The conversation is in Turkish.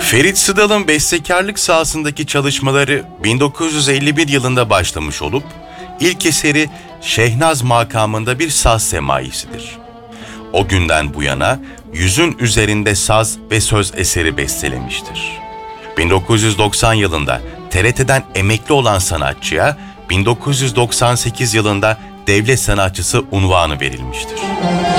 Ferit Sıdal'ın bestekarlık sahasındaki çalışmaları 1951 yılında başlamış olup, ilk eseri Şehnaz makamında bir saz semaisidir. O günden bu yana 100'ün üzerinde saz ve söz eseri bestelemiştir. 1990 yılında TRT'den emekli olan sanatçıya 1998 yılında devlet sanatçısı unvanı verilmiştir.